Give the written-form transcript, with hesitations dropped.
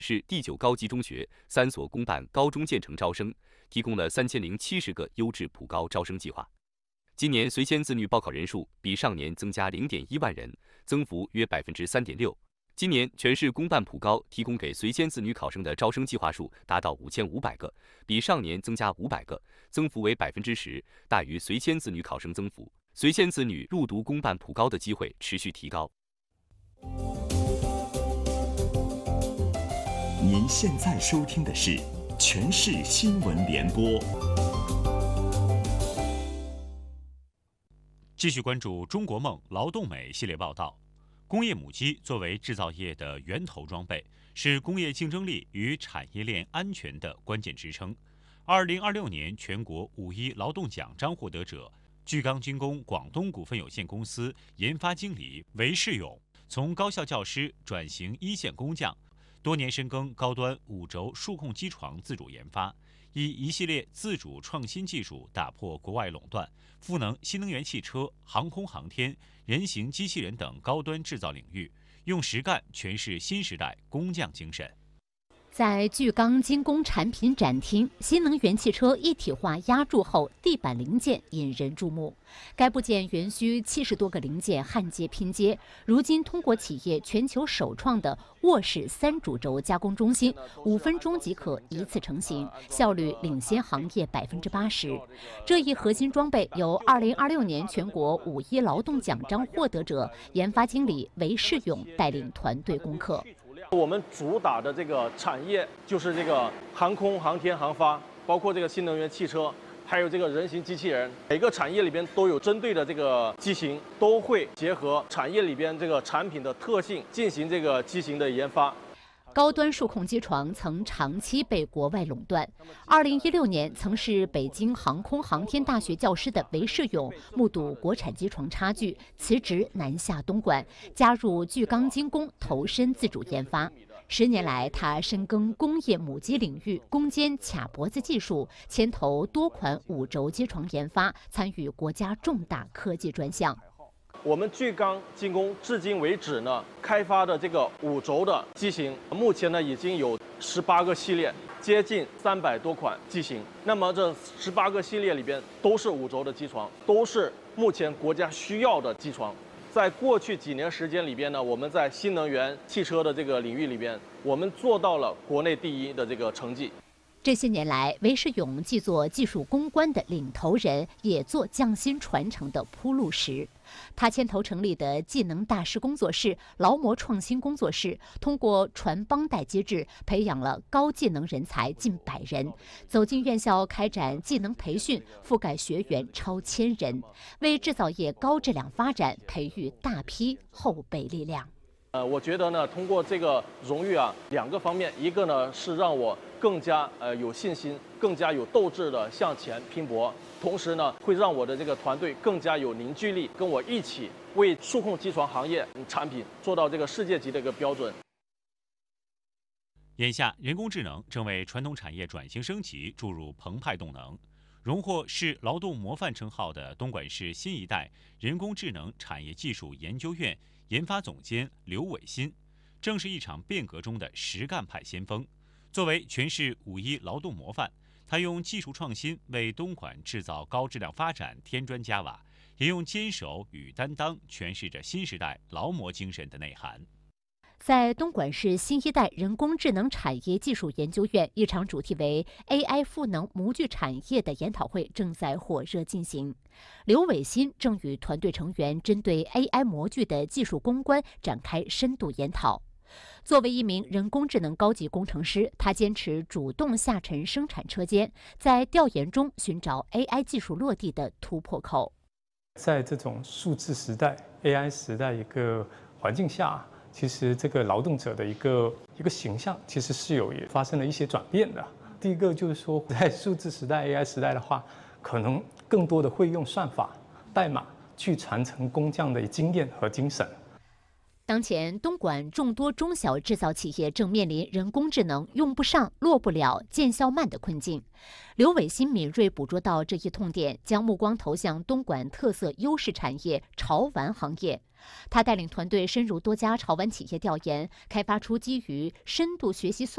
市第9高级中学3所公办高中建成招生，提供了3070个优质普高招生计划。今年随迁子女报考人数比上年增加0.1万人，增幅约3.6%。今年全市公办普高提供给随迁子女考生的招生计划数达到5500个，比上年增加500个，增幅为10%，大于随迁子女考生增幅。随迁子女入读公办普高的机会持续提高。 您现在收听的是全市新闻联播。 继续关注中国梦劳动美系列报道。工业母机作为制造业的源头装备，是工业竞争力与产业链安全的关键支撑。2026年全国5·1劳动奖章获得者巨钢军工广东股份有限公司研发经理韦世勇，从高校教师转型一线工匠，多年深耕高端5轴数控机床自主研发，以一系列自主创新技术打破国外垄断，赋能新能源汽车、航空航天、人形机器人等高端制造领域，用实干诠释新时代工匠精神。 在巨钢精工产品展厅，新能源汽车一体化压铸后地板零件引人注目。该部件原需70多个零件焊接拼接，如今通过企业全球首创的卧室3主轴加工中心，5分钟即可一次成型，效率领先行业80%。这一核心装备由2026年全国5·1劳动奖章获得者研发经理韦世勇带领团队攻克。 我们主打的这个产业就是这个航空航天航发，包括这个新能源汽车，还有这个人形机器人。每个产业里边都有针对的这个机型，都会结合产业里边这个产品的特性进行这个机型的研发。 高端数控机床曾长期被国外垄断。2016年，曾是北京航空航天大学教师的韦世勇，目睹国产机床差距，辞职南下东莞，加入巨钢精工，投身自主研发。10年来，他深耕工业母机领域，攻坚卡脖子技术，牵头多款5轴机床研发，参与国家重大科技专项。 我们巨钢精工至今为止呢，开发的这个5轴的机型，目前呢已经有18个系列，接近300多款机型。那么这18个系列里边都是5轴的机床，都是目前国家需要的机床。在过去几年时间里边呢，我们在新能源汽车的这个领域里边，我们做到了国内第1的这个成绩。 这些年来，韦世勇既做技术攻关的领头人，也做匠心传承的铺路石。他牵头成立的技能大师工作室、劳模创新工作室，通过传帮带机制，培养了高技能人才近100人，走进院校开展技能培训，覆盖学员超1000人，为制造业高质量发展培育大批后备力量。 我觉得呢，通过这个荣誉啊，2个方面，一个呢是让我更加有信心，更加有斗志的向前拼搏，同时呢会让我的这个团队更加有凝聚力，跟我一起为数控机床行业产品做到这个世界级的一个标准。 眼下，人工智能正为传统产业转型升级注入澎湃动能。荣获市劳动模范称号的东莞市新一代人工智能产业技术研究院研发总监刘伟新，正是一场变革中的实干派先锋。作为全市5·1劳动模范，他用技术创新为东莞制造高质量发展添砖加瓦，也用坚守与担当诠释着新时代劳模精神的内涵。 在东莞市新一代人工智能产业技术研究院，一场主题为 AI 赋能模具产业的研讨会正在火热进行。刘伟新正与团队成员针对 AI 模具的技术攻关展开深度研讨。作为一名人工智能高级工程师，他坚持主动下沉生产车间，在调研中寻找 AI 技术落地的突破口。 在这种数字时代、AI 时代一个环境下，其实这个劳动者的一个形象，其实是也发生了一些转变的。第一个就是说，在数字时代、AI 时代的话，可能更多的会用算法、代码去传承工匠的经验和精神。 当前，东莞众多中小制造企业正面临人工智能用不上、落不了、见效慢的困境。刘伟新敏锐捕捉到这一痛点，将目光投向东莞特色优势产业潮玩行业。 他带领团队深入多家潮玩企业调研，开发出基于深度学习算